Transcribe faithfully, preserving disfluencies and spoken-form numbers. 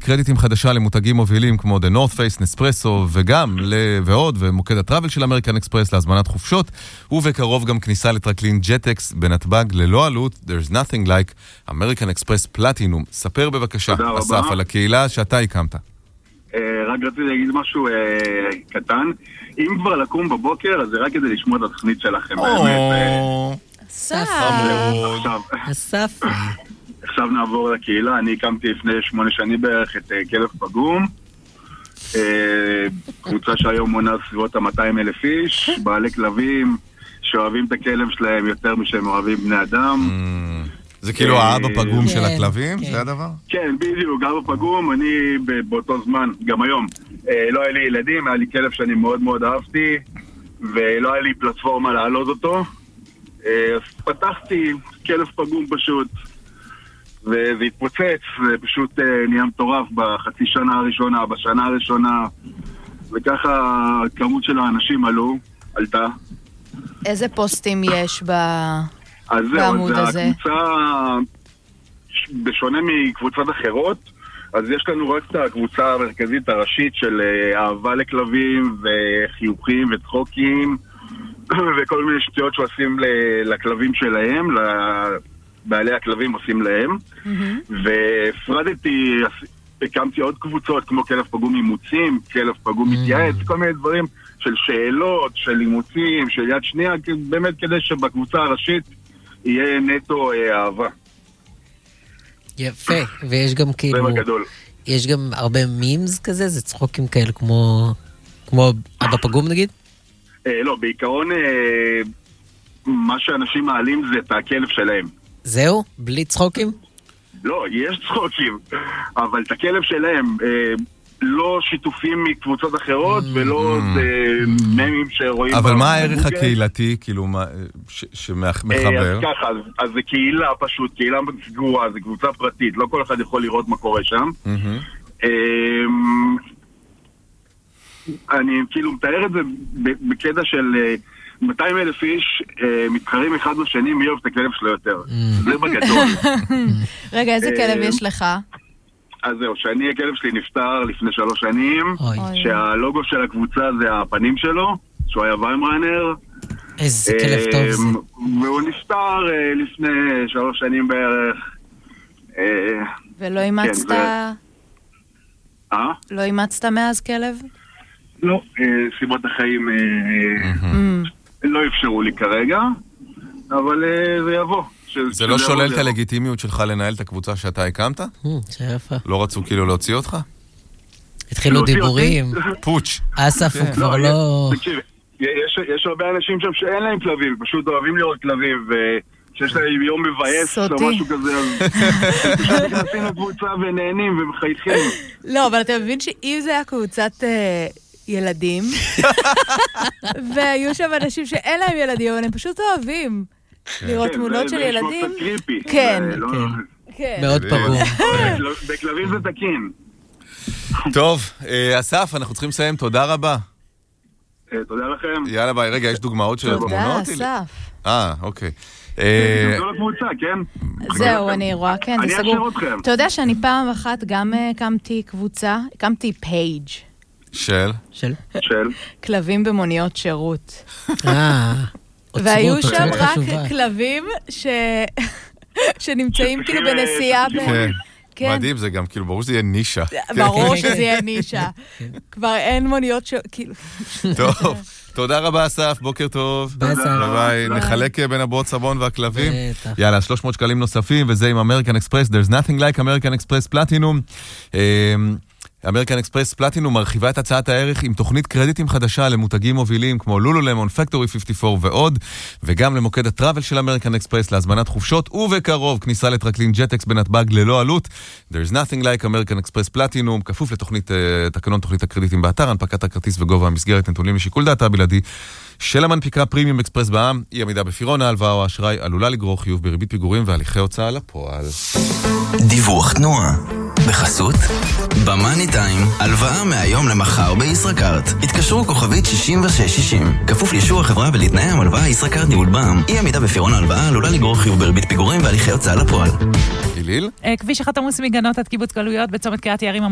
קרדיטים חדשה למותגים מובילים כמו The North Face, נספרסו וגם ועוד, ומוקד הטראבל של אמריקן אקספרס להזמנת חופשות, ובקרוב גם כניסה לטרקלין ג'טקס בנתב"ג ללא עלות. There's nothing like אמריקן אקספרס פלטינום. ספר בבקשה, אסף, על הקהילה שאתה הקמת. רק רציתי להגיד משהו קטן. אם כבר לקום בבוקר, אז זה רק כדי לשמוע את התוכנית שלכם. אסף. אסף. עכשיו נעבור לקהילה. אני הקמתי לפני שמונה שנים בערך את כלב פגום. קבוצה שהיום מונה סביבות ה-מאתיים אלף איש, בעלי כלבים שאוהבים את הכלב שלהם יותר משהם אוהבים בני אדם. זה כאילו האבא פגום של הכלבים? זה הדבר? כן, בדיוק, אבא פגום. אני באותו זמן, גם היום, לא היה לי ילדים, היה לי כלב שאני מאוד מאוד אהבתי, ולא היה לי פלטפורמה להעלות אותו. אז פתחתי כלב פגום פשוט, וזה התפוצץ, זה פשוט נהיה מטורף בחצי שנה הראשונה, בשנה הראשונה, וככה כמות של האנשים עלו, עלתה. איזה פוסטים יש בעמוד הזה? אז זהו, הקבוצה, בשונה מקבוצות אחרות, אז יש לנו רק את הקבוצה המרכזית הראשית של אהבה לכלבים וחיוכים וצחוקים וכל מיני שטויות שעושים לכלבים שלהם, לבעלי הכלבים עושים להם. והפרדתי, הקמתי עוד קבוצות כמו כלב פגום אימוצים, כלב פגום מתייעץ, כל מיני דברים של שאלות, של אימוצים, של יד שנייה, באמת כדי שבקבוצה הראשית יהיה נטו אהבה. יפה, ויש גם כאילו, יש גם הרבה מימס כזה, זה צחוקים כאלה כמו, כמו אבא פגום נגיד? לא, בעיקרון מה שאנשים מעלים זה את הכלב שלהם. זהו? בלי צחוקים? לא, יש צחוקים, אבל את הכלב שלהם, לא שיתופים מקבוצות אחרות, ולא ממים שרואים... אבל מה הערך הקהילתי, כאילו, שמחבר? אז ככה, אז זה קהילה פשוט, קהילה סגורה, זה קבוצה פרטית, לא כל אחד יכול לראות מה קורה שם. אני כאילו מתאר את זה בקטע של מאתיים אלף איש מתחרים אחד בשני מי אוהב את הכלב שלו יותר. זה בגדול. רגע, איזה כלב יש לך? אז זהו, שאני הכלב שלי נפטר לפני שלוש שנים, שהלוגו של הקבוצה זה הפנים שלו, שהוא היה ויימראנר. איזה כלב טוב זה. והוא נפטר לפני שלוש שנים בערך. ולא אימצת? אה? לא אימצת מאז כלב? לא, סיבות החיים לא אפשרו לי כרגע, אבל זה יבוא. זה לא שולל את הלגיטימיות שלך לנהל את הקבוצה שאתה הקמת? שיפה. לא רצו כאילו להוציא אותך? התחילו דיבורים. פוץ'. אסף הוא כבר לא... תקשיב, יש הרבה אנשים שם שאין להם כלבים, פשוט אוהבים לראות כלבים, ושיש להם יום מבאס או משהו כזה, אז פשוט נכנסים לקבוצה ונהנים ומחייכים. לא, אבל אתה מבין שאם זה היה קבוצת ילדים, והיו שם אנשים שאין להם ילדים, אבל הם פשוט אוהבים לראות תמונות של ילדים. כן, כן. מאוד פגום. בכלבים זה תקין. טוב, אסף, אנחנו צריכים לסיים, תודה רבה. תודה לכם. יאללה ביי, רגע, יש דוגמאות של התמונות? תודה, אסף. אה, אוקיי. תודה לקבוצה, כן? זהו, אני רואה, כן, זה סגור. אני אשאר אתכם. אתה יודע שאני פעם אחת גם הקמתי קבוצה, הקמתי פייג' של? של? של? כלבים במוניות שירות. אה, והיו שם רק כלבים שנמצאים כאילו בנסיעה. כן. מדהים, זה גם כאילו, ברור שזה יהיה נישה. ברור שזה יהיה נישה. כבר אין מוניות ש... כאילו... טוב, תודה רבה אסף, בוקר טוב. ביי. ביי. נחלק בין הבועות סבון והכלבים. יאללה, שלוש מאות שקלים נוספים, וזה עם אמריקן אקספרס. There's nothing like אמריקן אקספרס פלטינום. אמריקן אקספרס פלטינום מרחיבה את הצעת הערך עם תוכנית קרדיטים חדשה למותגים מובילים כמו לולולמון, פקטורי חמישים וארבע ועוד, וגם למוקד הטראבל של אמריקן אקספרס להזמנת חופשות, ובקרוב כניסה לטרקלין ג'טקס בנתב"ג ללא עלות. There's nothing like אמריקן אקספרס פלטינום, כפוף לתוכנית, תקנון תוכנית הקרדיטים באתר, הנפקת הכרטיס וגובה המסגרת נתונים לשיקול דעתה בלעדי של המנפיקה פרימיום אקספרס בע"מ. אי עמידה בפירעון ההלוואה או האשראי עלולה לגרור חיוב בריבית פיגורים והליכי הוצאה לפועל. דיווח תנועה בחסות במאני טיים, הלוואה מהיום למחר בישראכרט. התקשרו כוכבית שישים ושש שישים. כפוף לאישור החברה ולתנאי המלוואה ישראכרט ניהול בע"מ. אי עמידה בפירעון ההלוואה עלולה לגרור חיוב בריבית פיגורים והליכי הוצאה לפועל. איליל? כביש אחת עמוס מגנות עד קיבוץ גלויות בצומת קריית יערים